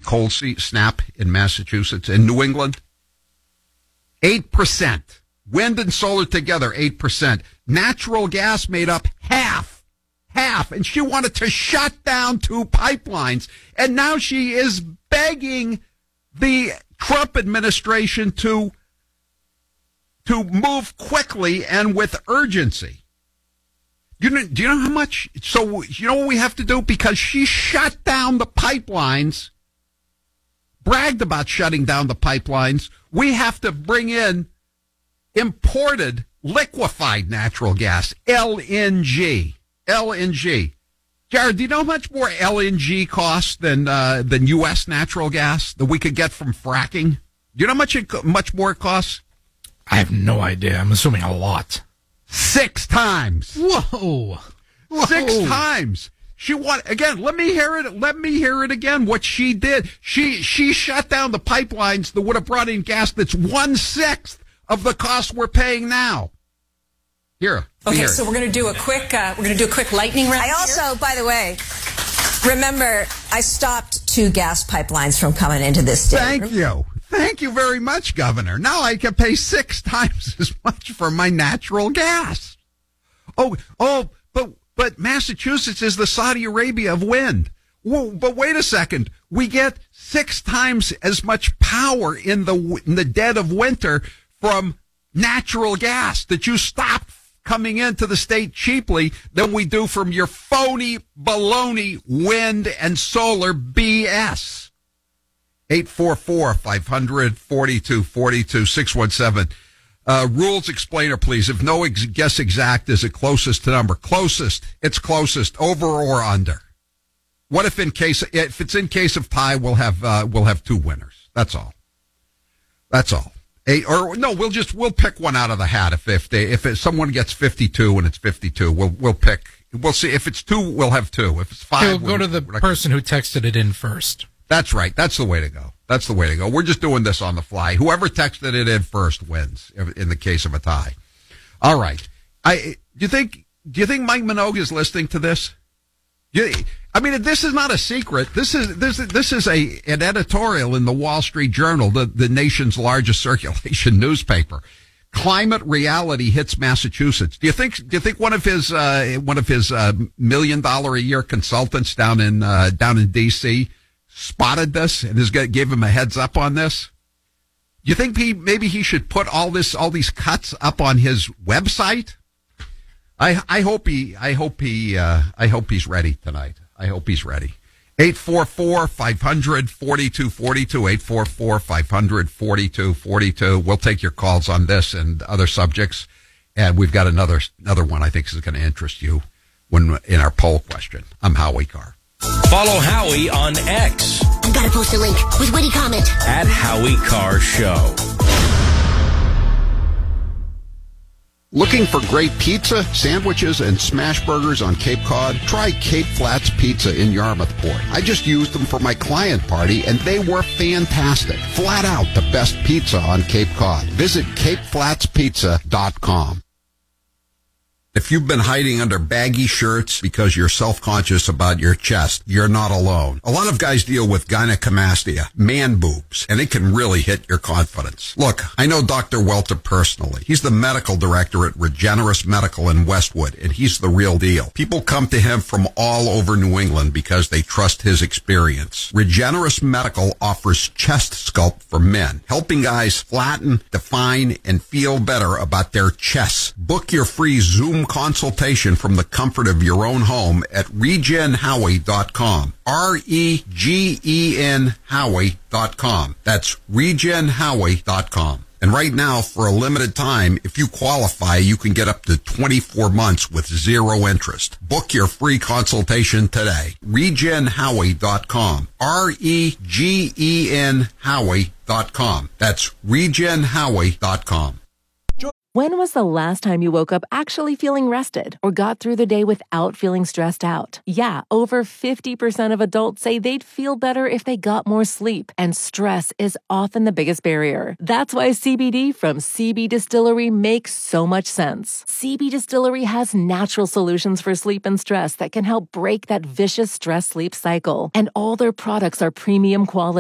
cold snap in Massachusetts, in New England? 8%. Wind and solar together, 8%. Natural gas made up half. And she wanted to shut down 2 pipelines. And now she is begging the Trump administration to move quickly and with urgency. Do you know how much? So you know what we have to do? Because she shut down the pipelines, bragged about shutting down the pipelines, we have to bring in imported liquefied natural gas, LNG. Jared, do you know how much more LNG costs than U.S. natural gas that we could get from fracking? Do you know how much more it costs? I have no idea. I'm assuming a lot. 6 times. Whoa. 6 times. Again, let me hear it again, what she did. She shut down the pipelines that would have brought in gas that's 1/6 of the cost we're paying now. Here. Okay, so we're going to do a quick lightning round. I also, by the way, remember, I stopped 2 gas pipelines from coming into this state. Thank you. Thank you very much, Governor. Now I can pay 6 times as much for my natural gas. But Massachusetts is the Saudi Arabia of wind. Whoa, but wait a second. We get 6 times as much power in the dead of winter from natural gas that you stopped coming into the state cheaply than we do from your phony baloney wind and solar BS. 844-500-4242, 617. Rules explainer, please. If no guess exact is it closest to number? Closest. It's closest. Over or under? What if it's in case of tie, we'll have 2 winners. That's all. We'll pick one out of the hat. If someone gets 52 and it's 52, we'll pick. We'll see. If it's 2, we'll have 2. If it's 5, we'll go to the person who texted it in first. That's right. That's the way to go. We're just doing this on the fly. Whoever texted it in first wins in the case of a tie. All right. Do you think Mike Minogue is listening to this? I mean, this is not a secret. This is an editorial in the Wall Street Journal, the nation's largest circulation newspaper. Climate reality hits Massachusetts. Do you think one of his $1 million a year consultants down in DC spotted this and gave him a heads up on this? Do you think maybe he should put all these cuts up on his website? I hope he's ready tonight. I hope he's ready. 844-500-4242, 844-500-4242. We'll take your calls on this and other subjects. And we've got another one I think is going to interest you in our poll question. I'm Howie Carr. Follow Howie on X. I've got to post a link with witty comment. At Howie Carr Show. Looking for great pizza, sandwiches, and smash burgers on Cape Cod? Try Cape Flats Pizza in Yarmouthport. I just used them for my client party, and they were fantastic. Flat out the best pizza on Cape Cod. Visit CapeFlatsPizza.com. If you've been hiding under baggy shirts because you're self-conscious about your chest, you're not alone. A lot of guys deal with gynecomastia, man boobs, and it can really hit your confidence. Look, I know Dr. Welter personally. He's the medical director at Regenerous Medical in Westwood, and he's the real deal. People come to him from all over New England because they trust his experience. Regenerous Medical offers chest sculpt for men, helping guys flatten, define, and feel better about their chests. Book your free Zoom consultation from the comfort of your own home at regenhowie.com. REGEN Howie.com. That's regenhowie.com. And right now, for a limited time, if you qualify, you can get up to 24 months with zero interest. Book your free consultation today. regenhowie.com. REGEN Howie.com. That's regenhowie.com. When was the last time you woke up actually feeling rested or got through the day without feeling stressed out? Yeah, over 50% of adults say they'd feel better if they got more sleep, and stress is often the biggest barrier. That's why CBD from CB Distillery makes so much sense. CB Distillery has natural solutions for sleep and stress that can help break that vicious stress-sleep cycle, and all their products are premium quality.